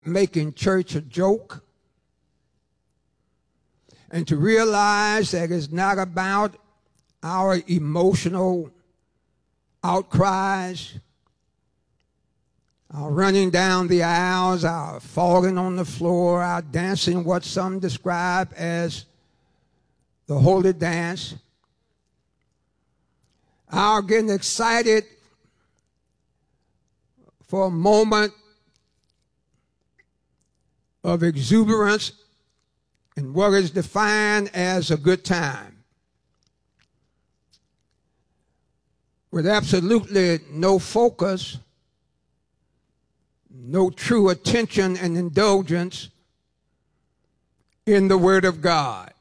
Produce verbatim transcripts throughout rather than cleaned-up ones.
making church a joke, and to realize that it's not about our emotional outcries, our running down the aisles, our falling on the floor, our dancing what some describe as the holy dance, our getting excited for a moment of exuberance in what is defined as a good time, with absolutely no focus, no true attention and indulgence in the Word of God,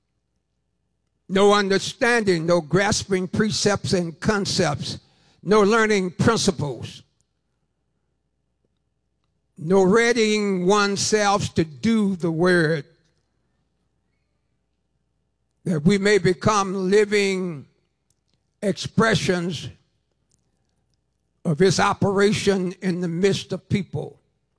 no understanding, no grasping precepts and concepts, no learning principles, no readying oneself to do the Word, that we may become living expressions of His operation in the midst of people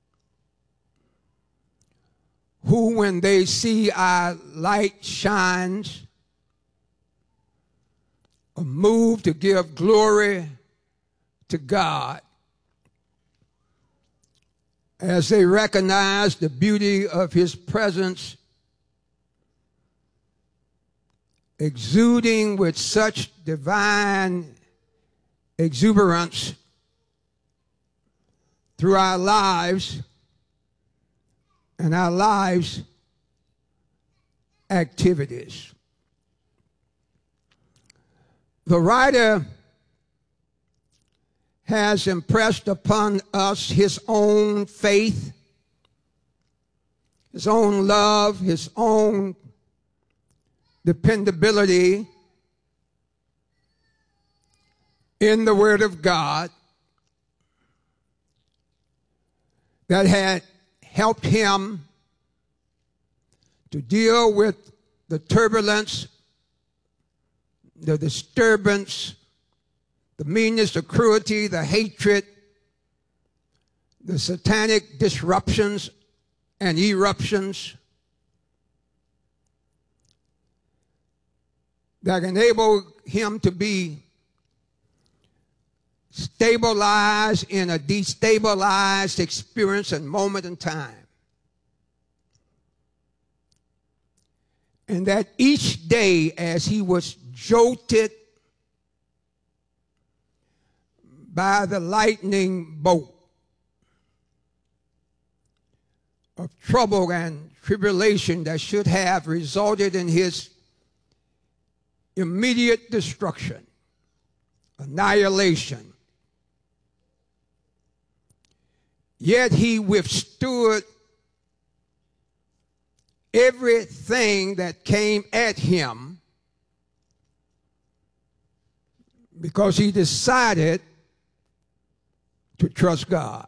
who, when they see our light shines, are moved to give glory to God as they recognize the beauty of His presence exuding with such divine exuberance through our lives and our lives' activities. The writer has impressed upon us his own faith, his own love, his own dependability in the Word of God that had helped him to deal with the turbulence, the disturbance, the meanness, the cruelty, the hatred, the satanic disruptions and eruptions that enable him to be stabilized in a destabilized experience and moment in time. And that each day as he was jolted by the lightning bolt of trouble and tribulation that should have resulted in his immediate destruction, annihilation, yet he withstood everything that came at him because he decided to trust God.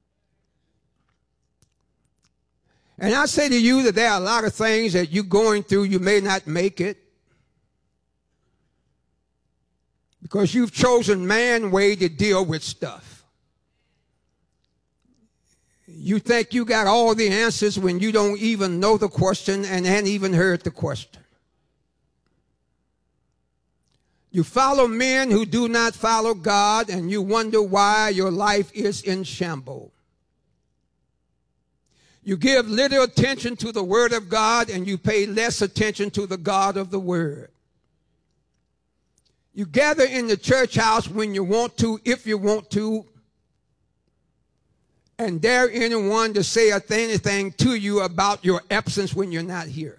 And I say to you that there are a lot of things that you're going through, you may not make it because you've chosen man's way to deal with stuff. You think you got all the answers when you don't even know the question and hadn't even heard the question. You follow men who do not follow God, and you wonder why your life is in shambles. You give little attention to the Word of God, and you pay less attention to the God of the Word. You gather in the church house when you want to, if you want to, and dare anyone to say anything to you about your absence when you're not here.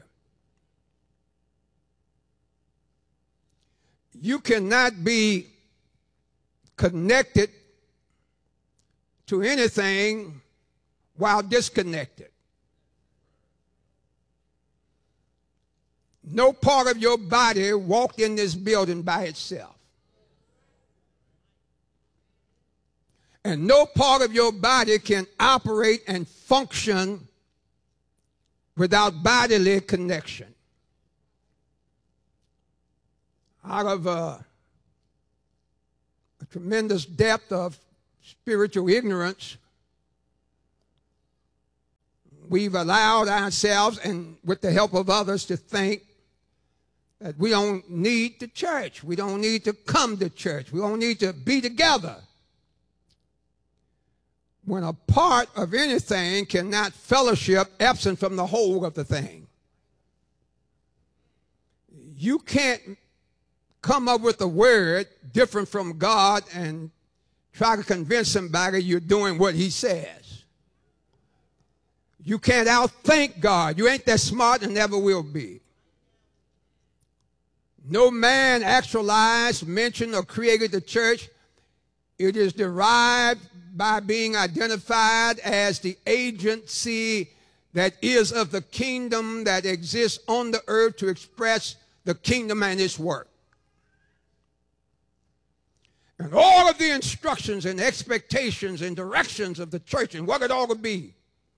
You cannot be connected to anything while disconnected. No part of your body walked in this building by itself. And no part of your body can operate and function without bodily connection. Out of a, a tremendous depth of spiritual ignorance, we've allowed ourselves, and with the help of others, to think that we don't need the church. We don't need to come to church. We don't need to be together. When a part of anything cannot fellowship absent from the whole of the thing. You can't come up with a word different from God and try to convince somebody you're doing what he says. You can't outthink God. You ain't that smart and never will be. No man actualized, mentioned, or created the church. It is derived by being identified as the agency that is of the kingdom that exists on the earth to express the kingdom and its work. And all of the instructions and expectations and directions of the church and what it ought to be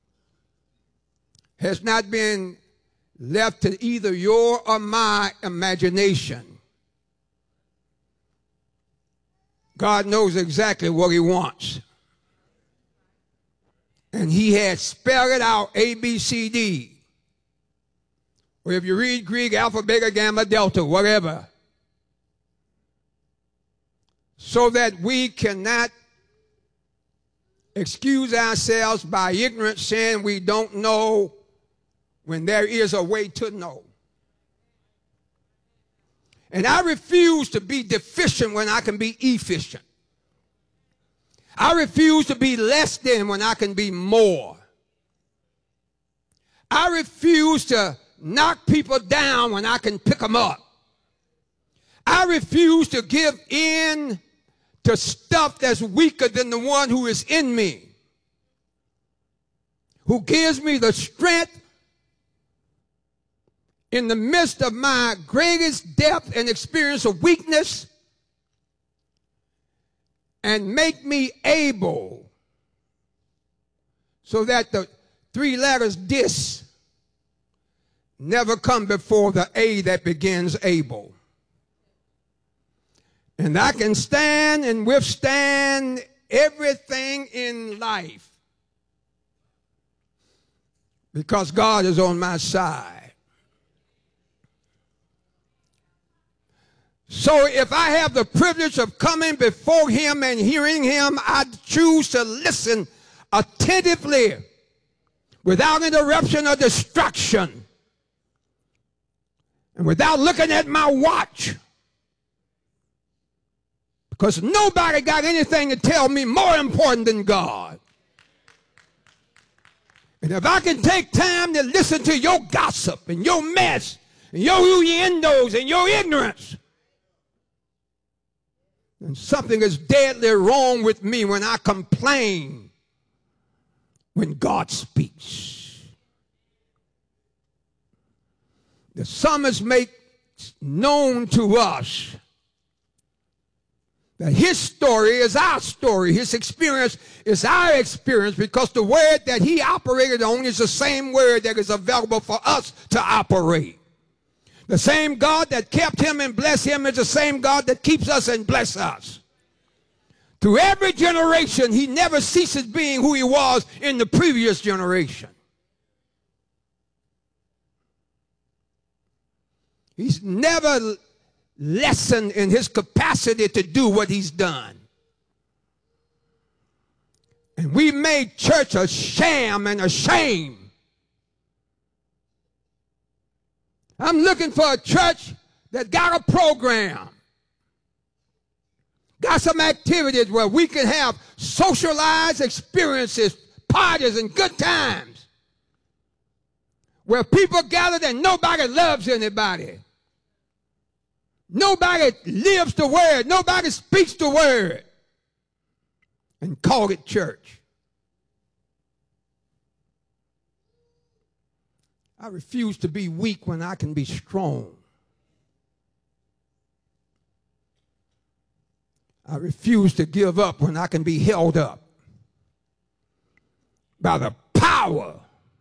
has not been left to either your or my imagination. God knows exactly what he wants. And he had spelled it out, A, B, C, D. Or if you read Greek, alpha, beta, gamma, delta, whatever. So that we cannot excuse ourselves by ignorance, saying we don't know when there is a way to know. And I refuse to be deficient when I can be efficient. I refuse to be less than when I can be more. I refuse to knock people down when I can pick them up. I refuse to give in to stuff that's weaker than the one who is in me, who gives me the strength in the midst of my greatest depth and experience of weakness, and make me able, so that the three letters dis never come before the A that begins able. And I can stand and withstand everything in life because God is on my side. So if I have the privilege of coming before him and hearing him, I choose to listen attentively without interruption or distraction and without looking at my watch, because nobody got anything to tell me more important than God. And if I can take time to listen to your gossip and your mess and your innuendos and your ignorance, and something is deadly wrong with me when I complain when God speaks. The psalmist makes known to us that his story is our story. His experience is our experience, because the word that he operated on is the same word that is available for us to operate. The same God that kept him and blessed him is the same God that keeps us and blesses us. Through every generation, he never ceases being who he was in the previous generation. He's never lessened in his capacity to do what he's done. And we made church a sham and a shame. I'm looking for a church that got a program, got some activities where we can have socialized experiences, parties, and good times, where people gather and nobody loves anybody. Nobody lives the word. Nobody speaks the word. And call it church. I refuse to be weak when I can be strong. I refuse to give up when I can be held up by the power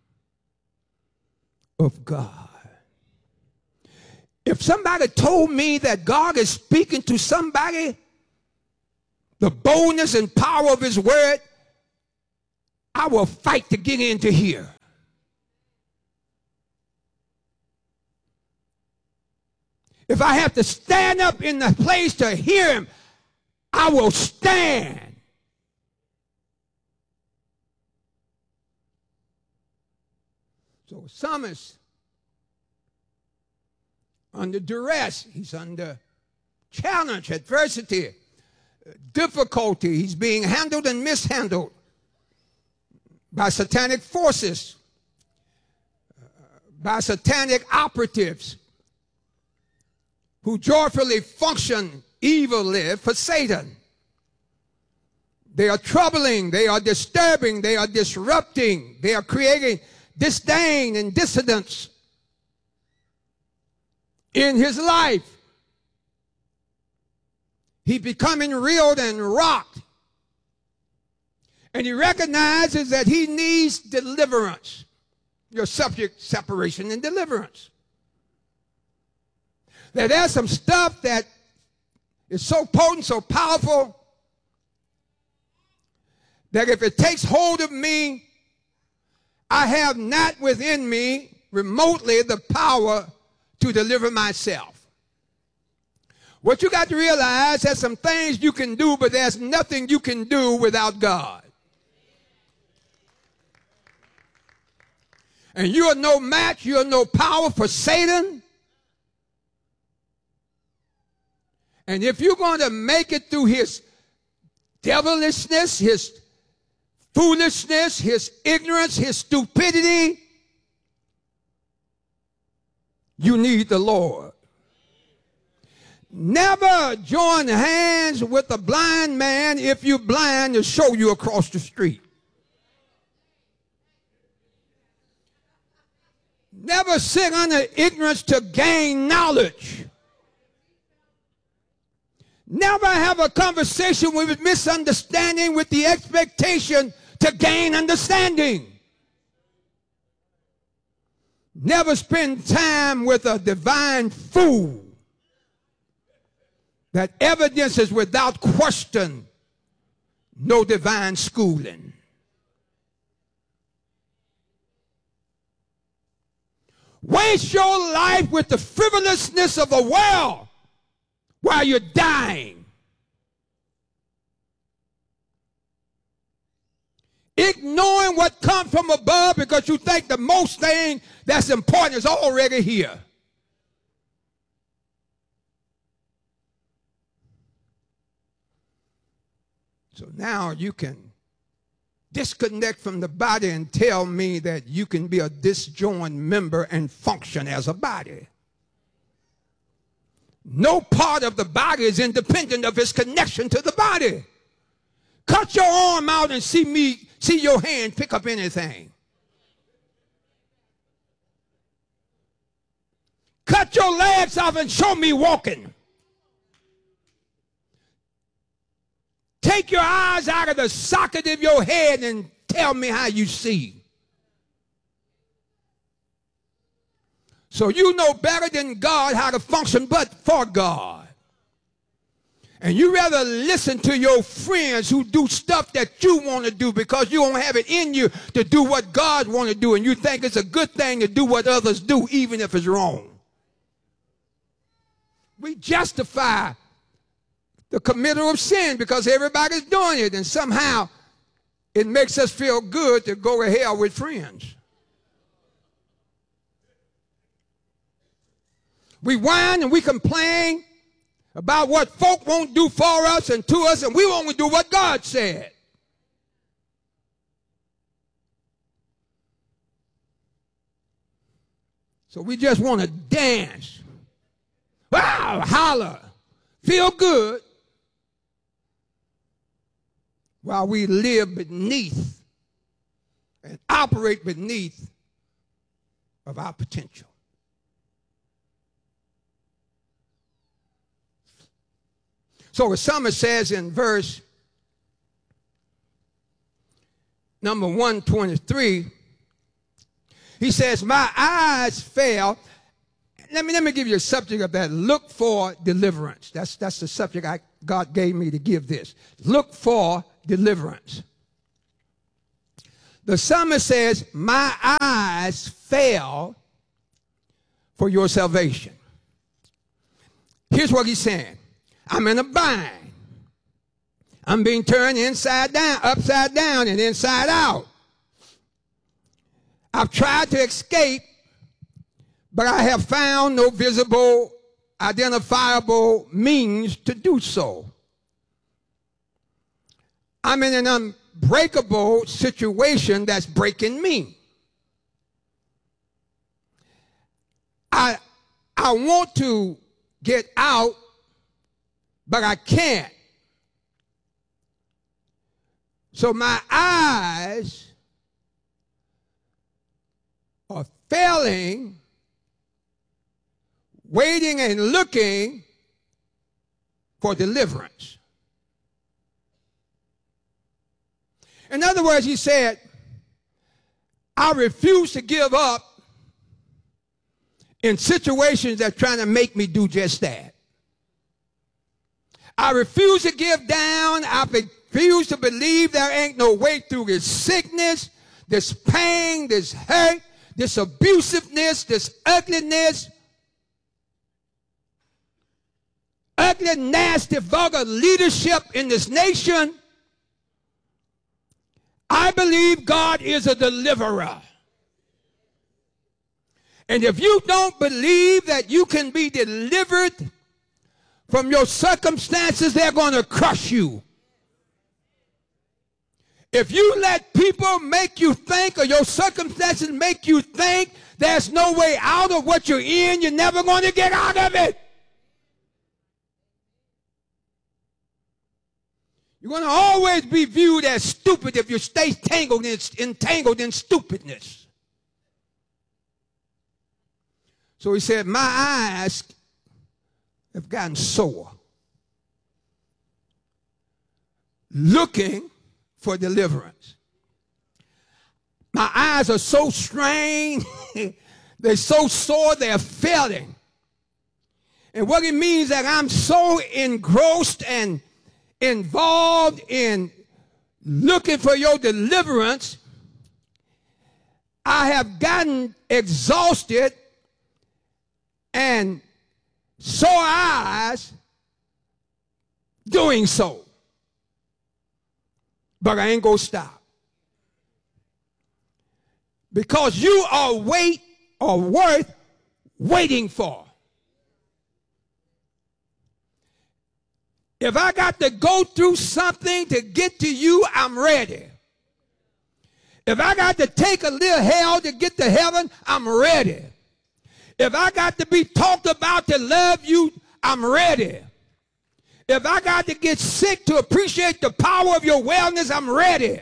of God. If somebody told me that God is speaking to somebody, the boldness and power of his word, I will fight to get in to hear. If I have to stand up in the place to hear him, I will stand. So the psalmist, under duress, he's under challenge, adversity, difficulty. He's being handled and mishandled by satanic forces, uh, by satanic operatives who joyfully function evilly for Satan. They are troubling, they are disturbing, they are disrupting, they are creating disdain and dissidence in his life. He's becoming reeled and rocked. And he recognizes that he needs deliverance. Your subject, separation and deliverance. That there's some stuff that is so potent, so powerful, that if it takes hold of me, I have not within me remotely the power to deliver myself. What you got to realize, there's some things you can do, but there's nothing you can do without God. And you are no match, you are no power for Satan. And if you're going to make it through his devilishness, his foolishness, his ignorance, his stupidity, you need the Lord. Never join hands with a blind man if you're blind to show you across the street. Never sit under ignorance to gain knowledge. Never have a conversation with misunderstanding with the expectation to gain understanding. Never spend time with a divine fool that evidences without question no divine schooling. Waste your life with the frivolousness of the world while you're dying. Ignoring what comes from above because you think the most thing that's important is already here. So now you can disconnect from the body and tell me that you can be a disjoined member and function as a body. No part of the body is independent of its connection to the body. Cut your arm out and see me, see your hand pick up anything. Cut your legs off and show me walking. Take your eyes out of the socket of your head and tell me how you see. So you know better than God how to function but for God. And you rather listen to your friends who do stuff that you want to do because you don't have it in you to do what God wants to do, and you think it's a good thing to do what others do even if it's wrong. We justify the committer of sin because everybody's doing it, and somehow it makes us feel good to go to hell with friends. We whine and we complain about what folk won't do for us and to us, and we won't do what God said. So we just want to dance, wow, holler, feel good, while we live beneath and operate beneath of our potential. So the psalmist says in verse number one twenty-three, he says, my eyes fail. Let me, let me give you a subject of that. Look for deliverance. That's, that's the subject I, God gave me to give this. Look for deliverance. The psalmist says, my eyes fail for your salvation. Here's what he's saying. I'm in a bind. I'm being turned inside down, upside down, and inside out. I've tried to escape, but I have found no visible, identifiable means to do so. I'm in an unbreakable situation that's breaking me. I, I want to get out, but I can't. So my eyes are failing, waiting and looking for deliverance. In other words, he said, I refuse to give up in situations that are trying to make me do just that. I refuse to give down. I refuse to believe there ain't no way through this sickness, this pain, this hurt, this abusiveness, this ugliness, ugly, nasty, vulgar leadership in this nation. I believe God is a deliverer. And if you don't believe that you can be delivered from your circumstances, they're going to crush you. If you let people make you think, or your circumstances make you think there's no way out of what you're in, you're never going to get out of it. You're going to always be viewed as stupid if you stay tangled in, entangled in stupidness. So he said, my eyes have gotten sore, looking for deliverance. My eyes are so strained, they're so sore, they're failing. And what it means is that I'm so engrossed and involved in looking for your deliverance, I have gotten exhausted and sore eyes doing so. But I ain't gonna stop. Because you are wait or worth waiting for. If I got to go through something to get to you, I'm ready. If I got to take a little hell to get to heaven, I'm ready. If I got to be talked about to love you, I'm ready. If I got to get sick to appreciate the power of your wellness, I'm ready.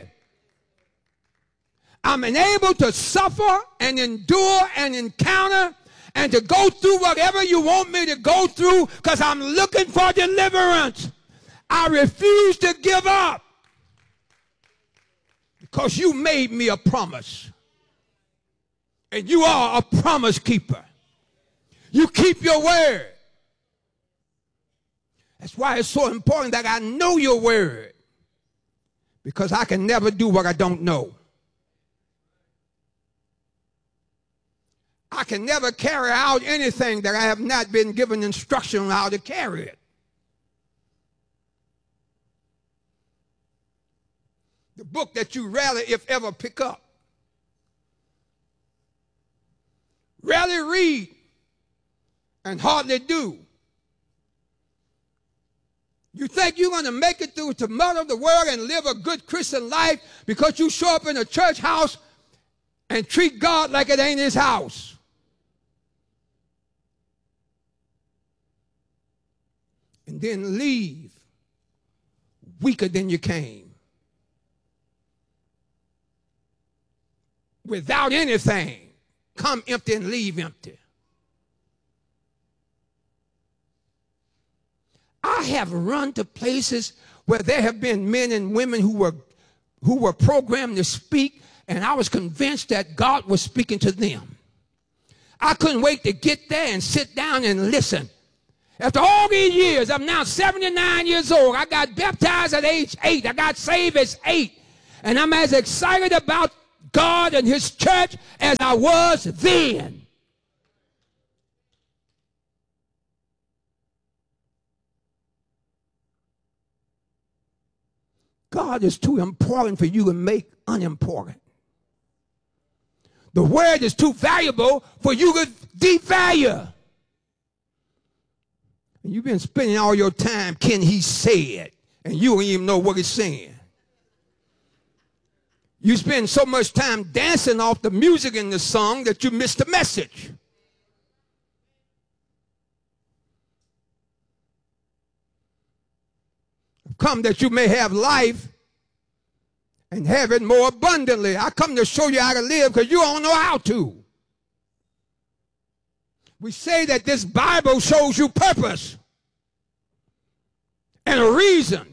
I'm enabled to suffer and endure and encounter and to go through whatever you want me to go through because I'm looking for deliverance. I refuse to give up because you made me a promise. And you are a promise keeper. You keep your word. That's why it's so important that I know your word, because I can never do what I don't know. I can never carry out anything that I have not been given instruction on how to carry it. The book that you rarely, if ever, pick up. Rarely read and hardly do. You think you're going to make it through the mud of the world and live a good Christian life because you show up in a church house and treat God like it ain't his house. And then leave weaker than you came. Without anything. Come empty and leave empty. I have run to places where there have been men and women who were, who were programmed to speak, and I was convinced that God was speaking to them. I couldn't wait to get there and sit down and listen. After all these years, I'm now seventy-nine years old. I got baptized at age eight. I got saved as eight. And I'm as excited about God and his church as I was then. God is too important for you to make unimportant. The word is too valuable for you to devalue. And you've been spending all your time, can he say it? And you don't even know what it's saying. You spend so much time dancing off the music in the song that you miss the message. I've come that you may have life and have it more abundantly. I come to show you how to live because you don't know how to. We say that this Bible shows you purpose and a reason.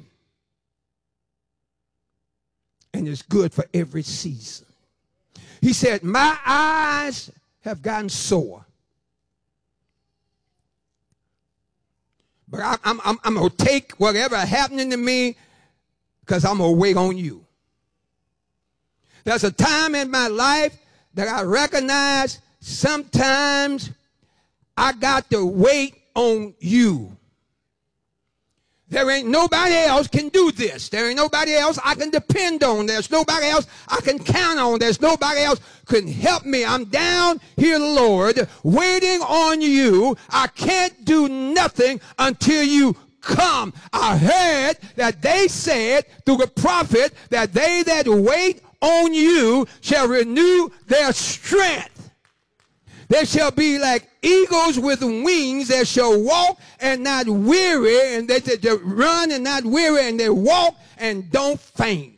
And it's good for every season. He said, my eyes have gotten sore. But I, I'm, I'm, I'm going to take whatever happening to me because I'm going to wait on you. There's a time in my life that I recognize sometimes I got to wait on you. There ain't nobody else can do this. There ain't nobody else I can depend on. There's nobody else I can count on. There's nobody else can help me. I'm down here, Lord, waiting on you. I can't do nothing until you come. I heard that they said through the prophet that they that wait on you shall renew their strength. They shall be like eagles with wings. They shall walk and not weary, and they shall run and not weary, and they walk and don't faint.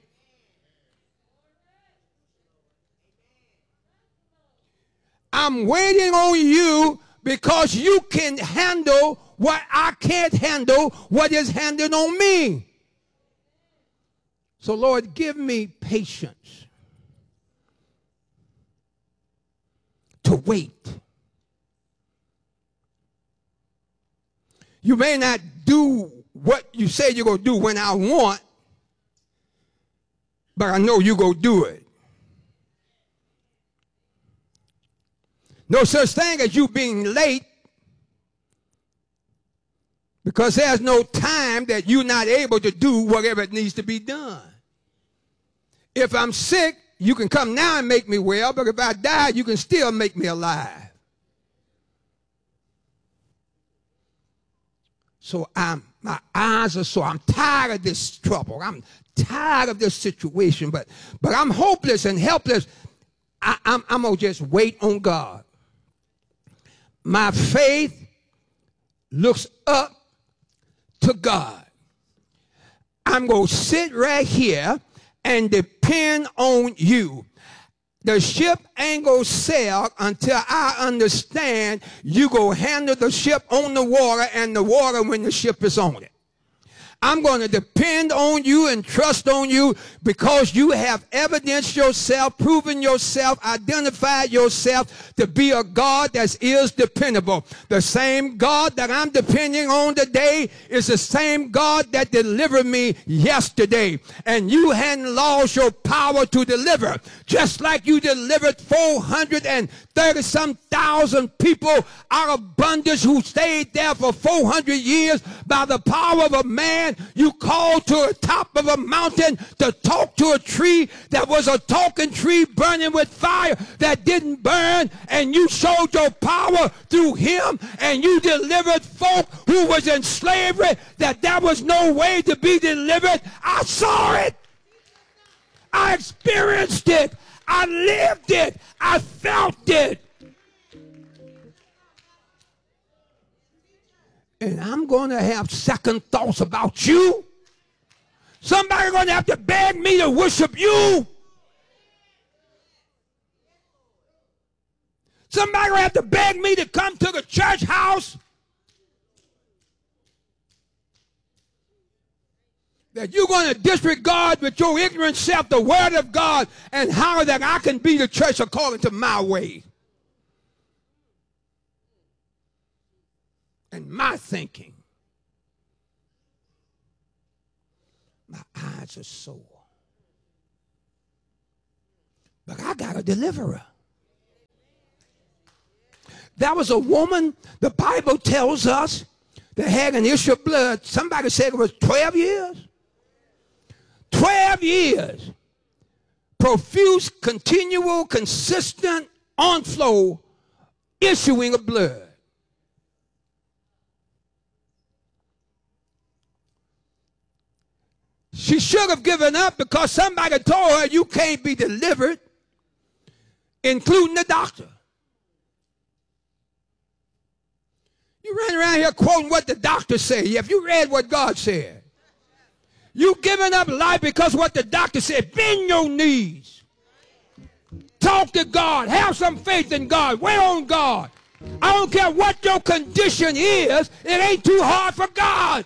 I'm waiting on you because you can handle what I can't handle, what is handed on me. So, Lord, give me patience to wait. You may not do what you say you're going to do when I want, but I know you're going to do it. No such thing as you being late, because there's no time that you're not able to do whatever needs to be done. If I'm sick, you can come now and make me well, but if I die, you can still make me alive. So I'm, my eyes are sore. I'm tired of this trouble. I'm tired of this situation, but, but I'm hopeless and helpless. I, I'm, I'm going to just wait on God. My faith looks up to God. I'm going to sit right here and depend on you. The ship ain't going to sail until I understand you go handle the ship on the water and the water when the ship is on it. I'm going to depend on you and trust on you because you have evidenced yourself, proven yourself, identified yourself to be a God that is dependable. The same God that I'm depending on today is the same God that delivered me yesterday. And you hadn't lost your power to deliver. Just like you delivered four hundred thirty some thousand people out of bondage who stayed there for four hundred years by the power of a man. You called to the top of a mountain to talk to a tree that was a talking tree burning with fire that didn't burn, and you showed your power through him, and you delivered folk who was in slavery that there was no way to be delivered. I saw it. I experienced it. I lived it. I felt it. And I'm going to have second thoughts about you. Somebody's going to have to beg me to worship you. Somebody's going to have to beg me to come to the church house. That you're going to disregard with your ignorant self the word of God and how that I can be the church according to my way. And my thinking. My eyes are sore. But I got a deliverer. That was a woman, the Bible tells us, that had an issue of blood. Somebody said it was twelve years. twelve years. Profuse, continual, consistent onflow, issuing of blood. She should have given up because somebody told her you can't be delivered, including the doctor. You run around here quoting what the doctor said. Have you read what God said? You giving up life because what the doctor said. Bend your knees. Talk to God. Have some faith in God. Wait on God. I don't care what your condition is. It ain't too hard for God.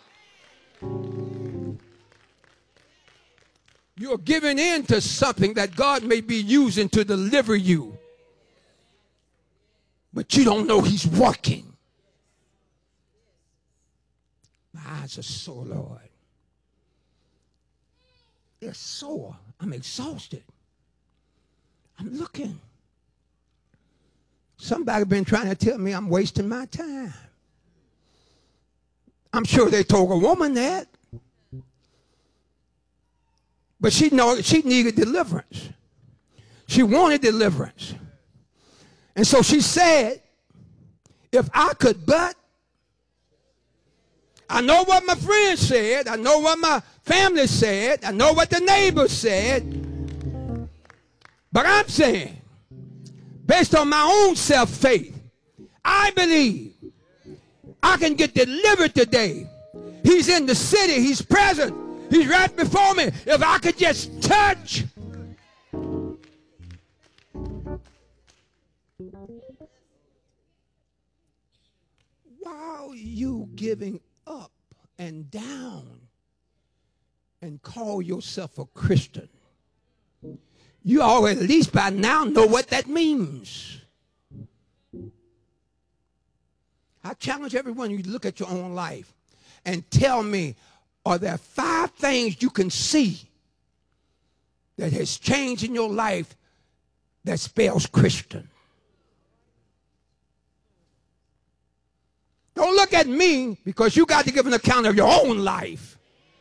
You're giving in to something that God may be using to deliver you. But you don't know he's working. My eyes are sore, Lord. They're sore. I'm exhausted. I'm looking. Somebody been trying to tell me I'm wasting my time. I'm sure they told a woman that. But she know she needed deliverance. She wanted deliverance. And so she said, if I could but, I know what my friends said, I know what my family said, I know what the neighbors said, but I'm saying, based on my own self-faith, I believe I can get delivered today. He's in the city, he's present. He's right before me. If I could just touch. While you giving up and down and call yourself a Christian, you all at least by now know what that means. I challenge everyone, you look at your own life and tell me, are there five things you can see that has changed in your life that spells Christian? Don't look at me because you got to give an account of your own life.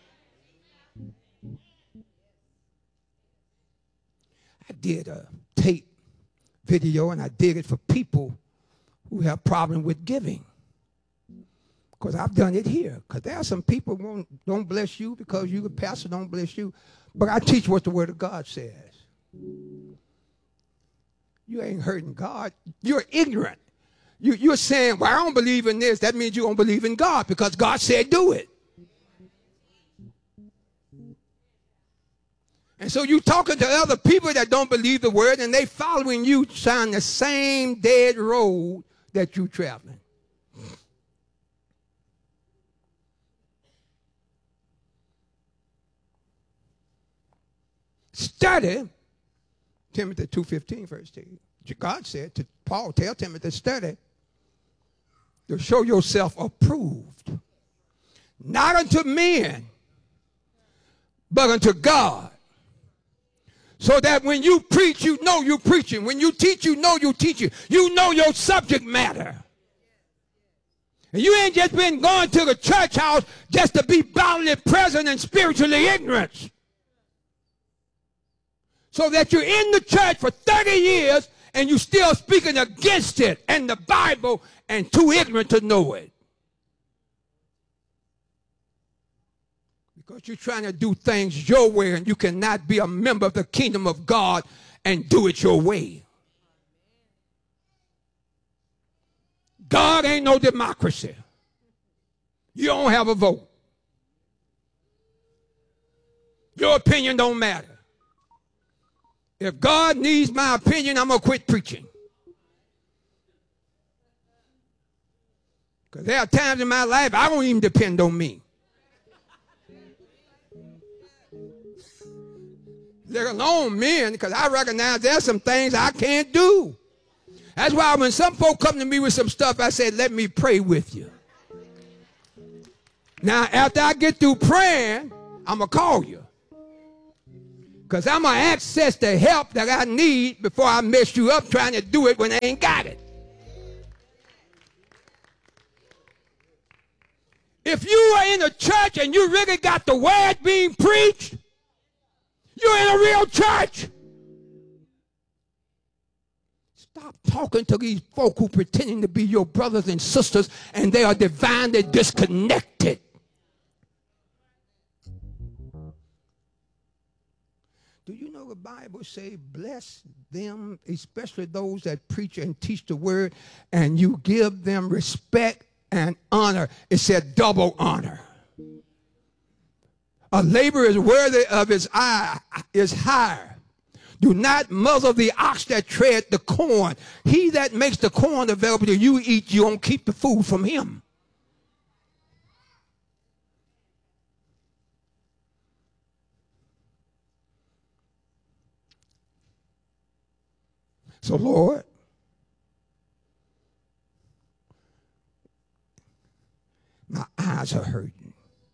I did a tape video and I did it for people who have problem with giving. Because I've done it here. Because there are some people who won't, don't bless you because you, the pastor, don't bless you. But I teach what the Word of God says. You ain't hurting God. You're ignorant. You, you're saying, well, I don't believe in this. That means you don't believe in God because God said do it. And so you talking to other people that don't believe the Word and they following you down the same dead road that you're traveling. Study, Timothy two fifteen, verse two. God said to Paul, tell Timothy, study to show yourself approved, not unto men, but unto God. So that when you preach, you know you're preaching. When you teach, you know you're teaching. You know your subject matter. And you ain't just been going to the church house just to be bodily present and spiritually ignorant. So that you're in the church for thirty years and you're still speaking against it and the Bible and too ignorant to know it. Because you're trying to do things your way and you cannot be a member of the kingdom of God and do it your way. God ain't no democracy. You don't have a vote. Your opinion don't matter. If God needs my opinion, I'm going to quit preaching. Because there are times in my life I don't even depend on me. Let alone men, because I recognize there's some things I can't do. That's why when some folk come to me with some stuff, I say, let me pray with you. Now, after I get through praying, I'm going to call you. Because I'm going to access the help that I need before I mess you up trying to do it when I ain't got it. If you are in a church and you really got the word being preached, You're in a real church. Stop talking to these folk who pretending to be your brothers and sisters and they are divinely disconnected. Do you know the Bible say, bless them, especially those that preach and teach the word, and you give them respect and honor. It said double honor. A laborer is worthy of his eye, is hire. Do not muzzle the ox that tread the corn. He that makes the corn available to you eat, you won't keep the food from him. So, Lord, my eyes are hurting.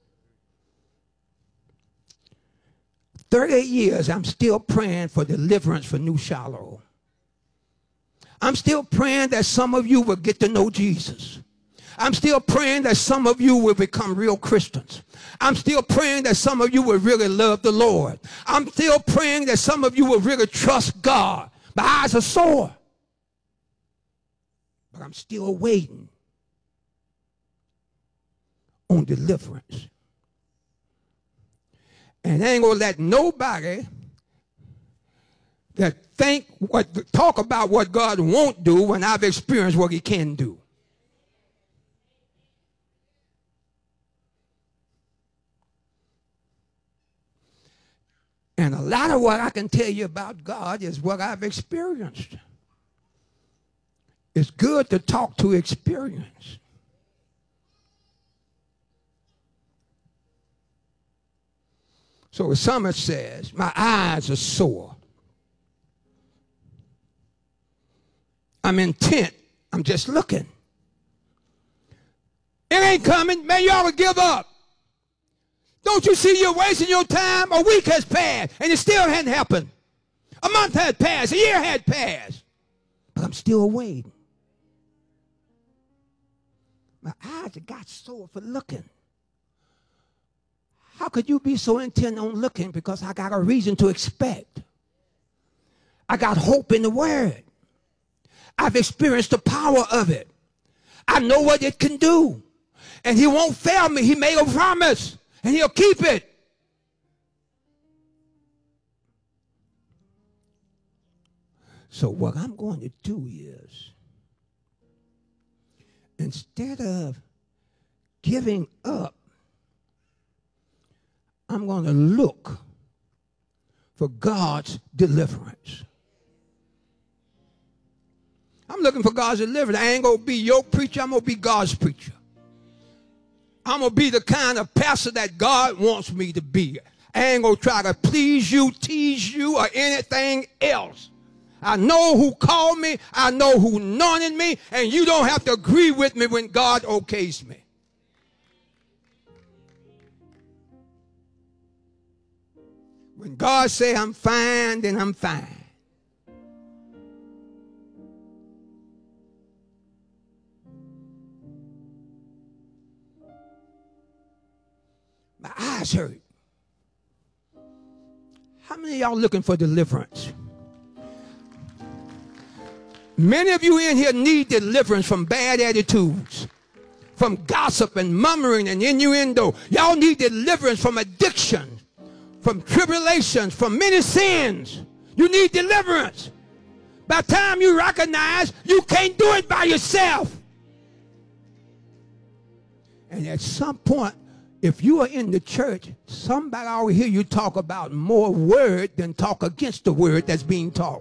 thirty-eight years, I'm still praying for deliverance for New Shiloh. I'm still praying that some of you will get to know Jesus. I'm still praying that some of you will become real Christians. I'm still praying that some of you will really love the Lord. I'm still praying that some of you will really trust God. My eyes are sore. But I'm still waiting on deliverance. And I ain't gonna let nobody that think what talk about what God won't do when I've experienced what he can do. And a lot of what I can tell you about God is what I've experienced. It's good to talk to experience. So the psalmist says, my eyes are sore. I'm intent. I'm just looking. It ain't coming. Man, you ought to give up. Don't you see you're wasting your time? A week has passed, and it still hadn't happened. A month had passed. A year had passed. But I'm still waiting. My eyes have got sore for looking. How could you be so intent on looking? Because I got a reason to expect. I got hope in the word. I've experienced the power of it. I know what it can do. And he won't fail me. He made a promise. And he'll keep it. So what I'm going to do is, instead of giving up, I'm going to look for God's deliverance. I'm looking for God's deliverance. I ain't going to be your preacher. I'm going to be God's preacher. I'm going to be the kind of pastor that God wants me to be. I ain't going to try to please you, tease you, or anything else. I know who called me. I know who anointed me. And you don't have to agree with me when God okays me. When God say I'm fine, then I'm fine. My eyes hurt. How many of y'all looking for deliverance? Many of you in here need deliverance from bad attitudes, from gossip and murmuring and innuendo. Y'all need deliverance from addiction, from tribulations, from many sins. You need deliverance. By the time you recognize you can't do it by yourself. And at some point, if you are in the church, somebody will hear you talk about more word than talk against the word that's being taught.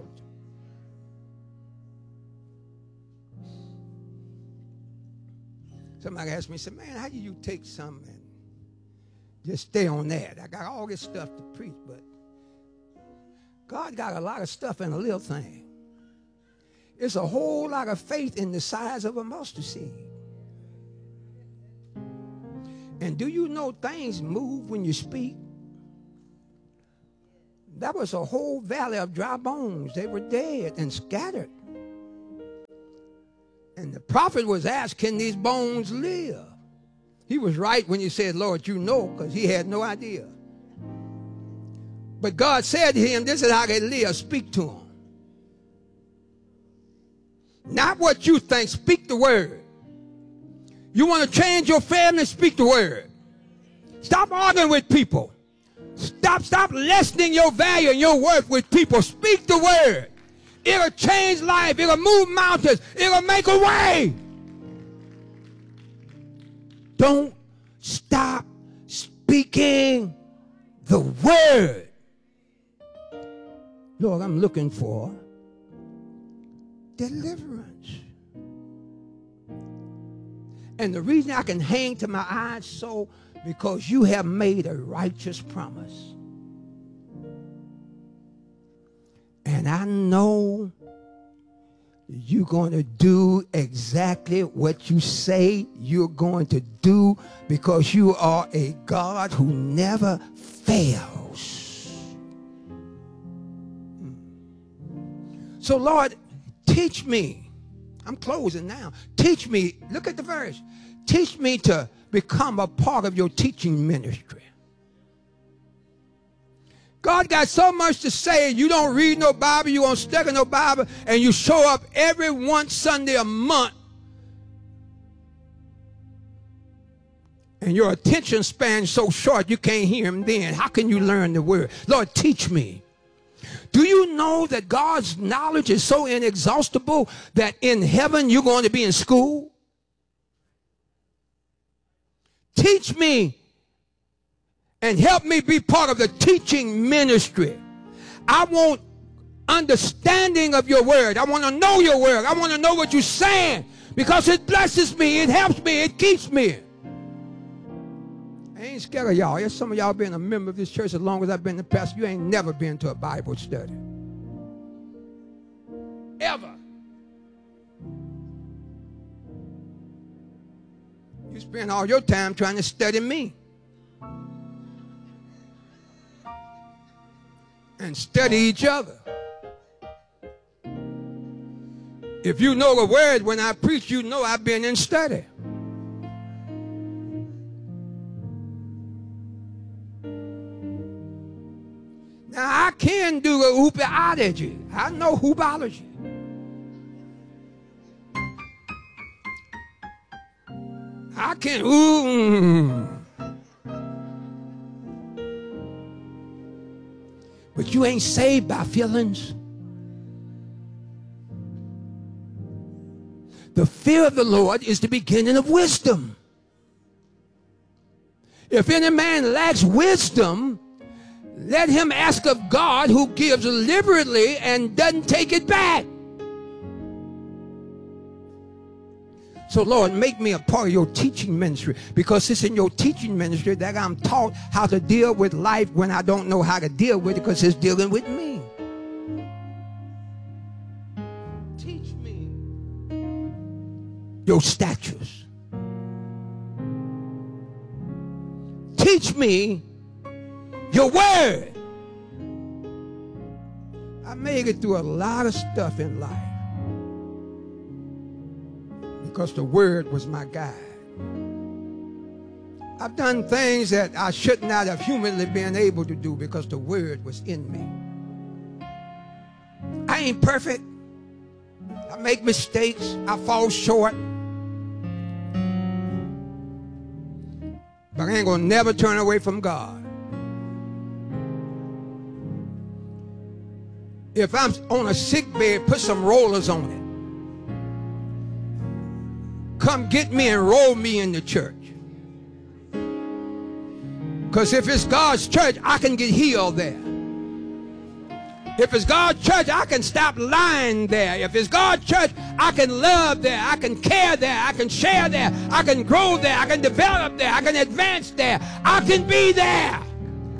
Somebody asked me, said, man, how do you take something and just stay on that? I got all this stuff to preach, but God got a lot of stuff in a little thing. It's a whole lot of faith in the size of a mustard seed. And do you know things move when you speak? That was a whole valley of dry bones. They were dead and scattered. And the prophet was asked, can these bones live? He was right when he said, Lord, you know, because he had no idea. But God said to him, this is how they live. Speak to them. Not what you think. Speak the word. You want to change your family? Speak the word. Stop arguing with people. Stop, stop lessening your value and your worth with people. Speak the word. It'll change life. It'll move mountains. It'll make a way. Don't stop speaking the word. Lord, I'm looking for deliverance. And the reason I can hang to my eyes so because you have made a righteous promise. And I know you're going to do exactly what you say you're going to do because you are a God who never fails. So, Lord, teach me. I'm closing now. Teach me. Look at the verse. Teach me to become a part of your teaching ministry. God got so much to say. You don't read no Bible, you don't study no Bible, and you show up every one Sunday a month. And your attention span so short you can't hear him then. How can you learn the word? Lord, teach me. Do you know that God's knowledge is so inexhaustible that in heaven you're going to be in school? Teach me and help me be part of the teaching ministry. I want understanding of your word. I want to know your word. I want to know what you're saying because it blesses me. It helps me. It keeps me. I ain't scared of y'all. There's some of y'all been a member of this church as long as I've been the pastor. You ain't never been to a Bible study. Ever. You spend all your time trying to study me. And study each other. If you know the word when I preach, you know I've been in study. Now I can do the hoopology. I know hoopology. I can ooh. But you ain't saved by feelings. The fear of the Lord is the beginning of wisdom. If any man lacks wisdom, let him ask of God who gives liberally and doesn't take it back. So, Lord, make me a part of your teaching ministry because it's in your teaching ministry that I'm taught how to deal with life when I don't know how to deal with it because it's dealing with me. Teach me your statutes. Teach me your word. I made it through a lot of stuff in life because the word was my guide. I've done things that I should not have humanly been able to do because the word was in me. I ain't perfect. I make mistakes. I fall short. But I ain't gonna never turn away from God. If I'm on a sick bed, put some rollers on it. Come get me and roll me in the church. Because if it's God's church, I can get healed there. If it's God's church, I can stop lying there. If it's God's church, I can love there. I can care there. I can share there. I can grow there. I can develop there. I can advance there. I can be there.